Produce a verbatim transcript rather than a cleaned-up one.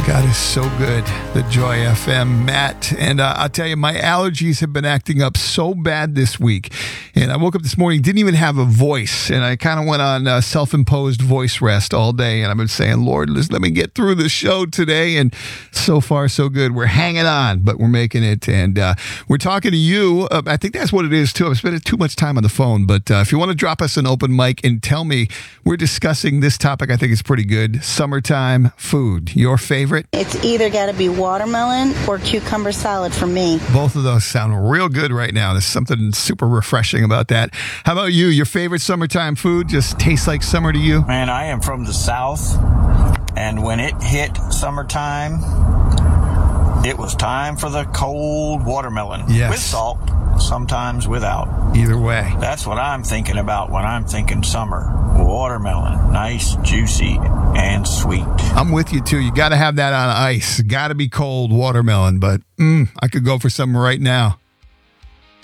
God is so good. The Joy F M, Matt. And uh, I'll tell you, my allergies have been acting up so bad this week. And I woke up this morning, didn't even have a voice. And I kind of went on uh, self-imposed voice rest all day. And I've been saying, Lord, let's, let me get through the show today. And so far, so good. We're hanging on, but we're making it. And uh, we're talking to you. Uh, I think that's what it is, too. I've spent too much time on the phone. But uh, if you want to drop us an open mic and tell me, we're discussing this topic, I think it's pretty good. Summertime food. Your favorite? It's either got to be watermelon or cucumber salad for me. Both of those sound real good right now. There's something super refreshing about that. How about you? Your favorite summertime food just tastes like summer to you? Man, I am from the South, and when it hit summertime, it was time for the cold watermelon. Yes. With salt, sometimes without. Either way. That's what I'm thinking about when I'm thinking summer. Watermelon, nice, juicy, and sweet. I'm with you, too. You got to have that on ice. Got to be cold watermelon, but mm, I could go for some right now.